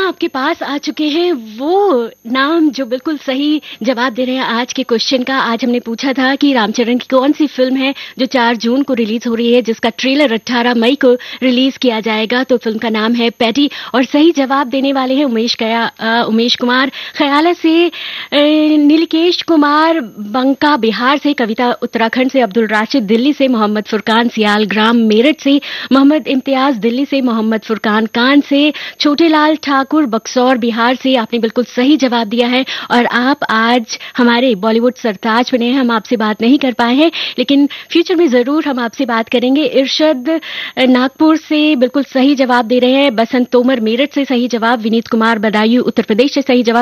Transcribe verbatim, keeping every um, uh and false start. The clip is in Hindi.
आपके पास आ चुके हैं वो नाम जो बिल्कुल सही जवाब दे रहे हैं आज के क्वेश्चन का। आज हमने पूछा था कि रामचरण की कौन सी फिल्म है जो चार जून को रिलीज हो रही है, जिसका ट्रेलर अठारह मई को रिलीज किया जाएगा। तो फिल्म का नाम है पैटी और सही जवाब देने वाले हैं उमेश कया आ, उमेश कुमार खयाला से, नीलकेश कुमार बंका बिहार से, कविता उत्तराखंड से, अब्दुल राशिद दिल्ली से, मोहम्मद फुरकान सियालग्राम मेरठ से, मोहम्मद इम्तियाज दिल्ली से, मोहम्मद फुरकान कान से, छोटेलाल ठाकुर बक्सौर बिहार से। आपने बिल्कुल सही जवाब दिया है और आप आज हमारे बॉलीवुड सरताज बने हैं। हम आपसे बात नहीं कर पाए हैं लेकिन फ्यूचर में जरूर हम आपसे बात करेंगे। इरशद नागपुर से बिल्कुल सही जवाब दे रहे हैं, बसंत तोमर मेरठ से सही जवाब, विनीत कुमार बदायूं उत्तर प्रदेश से सही जवाब।